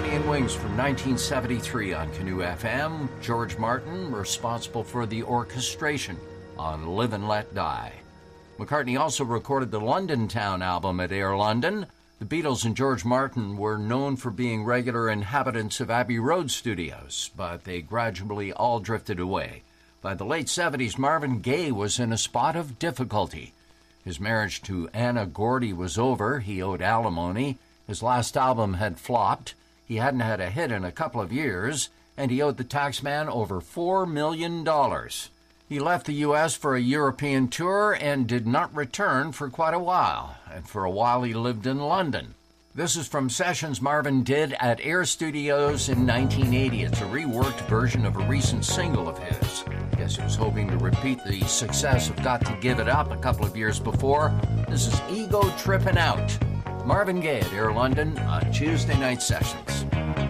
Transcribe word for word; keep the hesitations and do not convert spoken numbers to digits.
Honey and Wings from nineteen seventy-three on Canoe F M. George Martin, responsible for the orchestration on Live and Let Die. McCartney also recorded the London Town album at Air London. The Beatles and George Martin were known for being regular inhabitants of Abbey Road studios, but they gradually all drifted away. By the late seventies, Marvin Gaye was in a spot of difficulty. His marriage to Anna Gordy was over. He owed alimony. His last album had flopped. He hadn't had a hit in a couple of years, and he owed the taxman over four million dollars. He left the U S for a European tour and did not return for quite a while, and for a while he lived in London. This is from sessions Marvin did at Air Studios in nineteen eighty. It's a reworked version of a recent single of his. I guess he was hoping to repeat the success of Got to Give It Up a couple of years before. This is Ego Trippin' Out. Marvin Gaye at Air London on Tuesday Night Sessions.